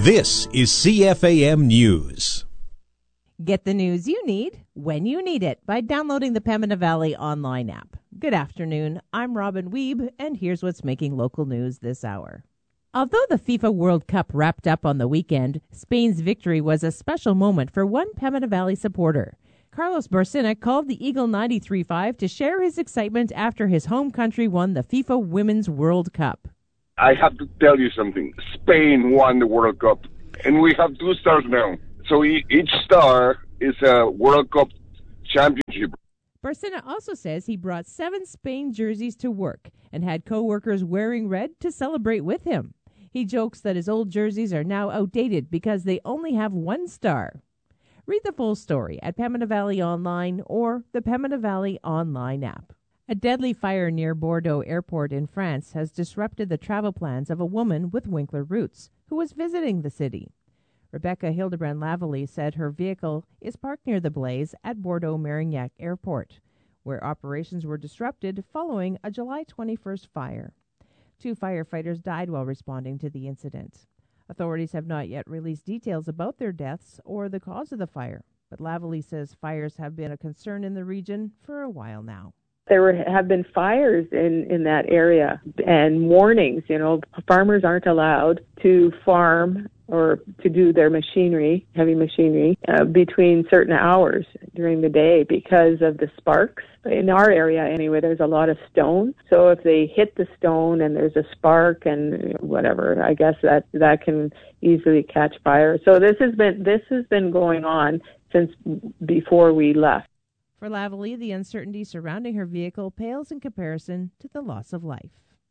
This is CFAM News. Get the news you need when you need it by downloading the Pembina Valley online app. Good afternoon, I'm Robin Wiebe, and here's what's making local news this hour. Although the FIFA World Cup wrapped up on the weekend, Spain's victory was a special moment for one Pembina Valley supporter. Carlos Barcina called the Eagle 93.5 to share his excitement after his home country won the FIFA Women's World Cup. I have to tell you something. Spain won the World Cup, and we have 2 stars now. So each star is a World Cup championship. Barcina also says he brought 7 Spain jerseys to work and had co-workers wearing red to celebrate with him. He jokes that his old jerseys are now outdated because they only have 1 star. Read the full story at Pembina Valley Online or the Pembina Valley Online app. A deadly fire near Bordeaux Airport in France has disrupted the travel plans of a woman with Winkler roots who was visiting the city. Rebecca Hildebrand Lavalley said her vehicle is parked near the blaze at Bordeaux Marignac Airport, where operations were disrupted following a July 21st fire. 2 firefighters died while responding to the incident. Authorities have not yet released details about their deaths or the cause of the fire, but Lavalley says fires have been a concern in the region for a while now. There have been fires in that area and warnings. Farmers aren't allowed to farm or to do their machinery, heavy machinery, between certain hours during the day because of the sparks. In our area, anyway, there's a lot of stone. So if they hit the stone and there's a spark and whatever, I guess that can easily catch fire. So this has been going on since before we left. For Lavalley, the uncertainty surrounding her vehicle pales in comparison to the loss of life.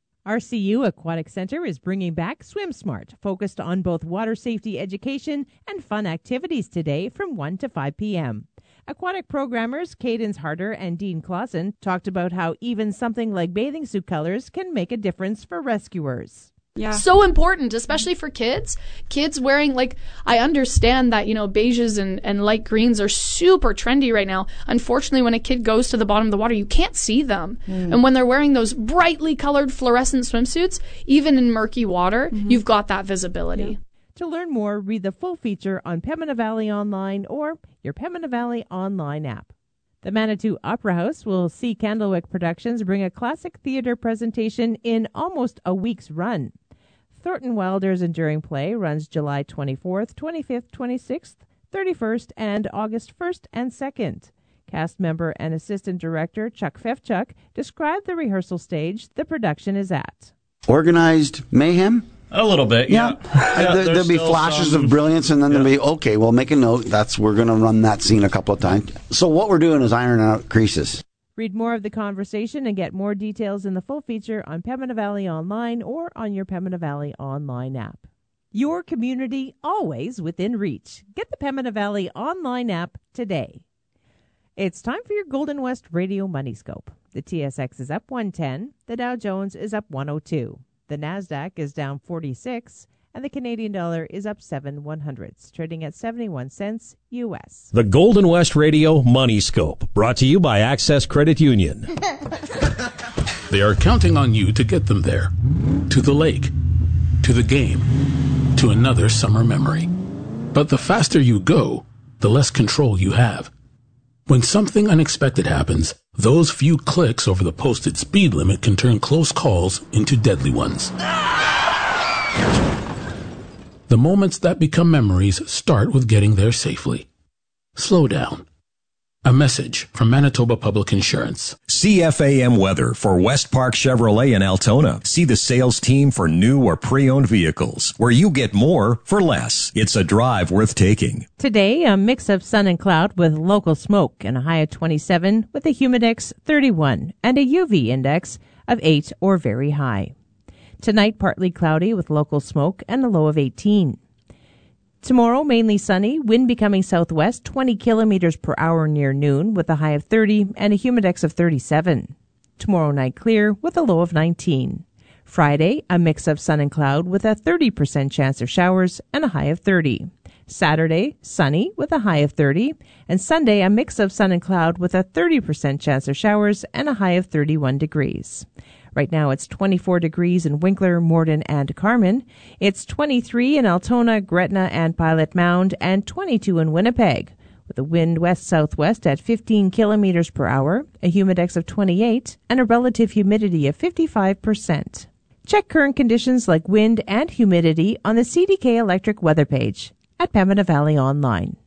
RCU Aquatic Center is bringing back Swim Smart, focused on both water safety education and fun activities today from 1 to 5 p.m. Aquatic programmers Cadence Harder and Dean Clausen talked about how even something like bathing suit colors can make a difference for rescuers. Yeah. So important, especially for kids. Kids wearing, I understand that, beiges and light greens are super trendy right now. Unfortunately, when a kid goes to the bottom of the water, you can't see them. And when they're wearing those brightly colored fluorescent swimsuits, even in murky water, you've got that visibility. Yeah. To learn more, read the full feature on Pembina Valley Online or your Pembina Valley Online app. The Manitou Opera House will see Candlewick Productions bring a classic theater presentation in almost a week's run. Thornton Wilder's enduring play runs July 24th, 25th, 26th, 31st, and August 1st and 2nd. Cast member and assistant director Chuck Fefchuk described the rehearsal stage the production is at. Organized mayhem? A little bit, yeah. There'll be flashes of brilliance, and then there'll be, okay, we'll make a note. We're going to run that scene a couple of times. So what we're doing is ironing out creases. Read more of the conversation and get more details in the full feature on Pembina Valley Online or on your Pembina Valley Online app. Your community always within reach. Get the Pembina Valley Online app today. It's time for your Golden West Radio Money Scope. The TSX is up 110, the Dow Jones is up 102, the NASDAQ is down 46, and the Canadian dollar is up 7/100, trading at 71 cents U.S. The Golden West Radio Money Scope, brought to you by Access Credit Union. They are counting on you to get them there. To the lake. To the game. To another summer memory. But the faster you go, the less control you have. When something unexpected happens, those few clicks over the posted speed limit can turn close calls into deadly ones. The moments that become memories start with getting there safely. Slow down. A message from Manitoba Public Insurance. CFAM weather for West Park Chevrolet in Altona. See the sales team for new or pre-owned vehicles, where you get more for less. It's a drive worth taking. Today, a mix of sun and cloud with local smoke and a high of 27 with a humidex 31 and a UV index of 8 or very high. Tonight, partly cloudy with local smoke and a low of 18. Tomorrow, mainly sunny, wind becoming southwest 20 kilometers per hour near noon with a high of 30 and a humidex of 37. Tomorrow night clear with a low of 19. Friday, a mix of sun and cloud with a 30% chance of showers and a high of 30. Saturday, sunny with a high of 30. And Sunday, a mix of sun and cloud with a 30% chance of showers and a high of 31 degrees. Right now it's 24 degrees in Winkler, Morden, and Carman. It's 23 in Altona, Gretna, and Pilot Mound, and 22 in Winnipeg, with a wind west-southwest at 15 kilometers per hour, a humidex of 28, and a relative humidity of 55%. Check current conditions like wind and humidity on the CDK Electric weather page at Pembina Valley Online.